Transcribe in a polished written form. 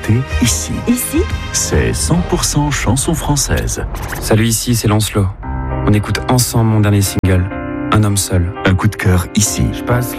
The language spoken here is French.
écoutez ici. Ici, C'est 100% chanson française. Salut, ici c'est Lancelot. On écoute ensemble mon dernier single, Un homme seul. Un coup de cœur ici. Je passe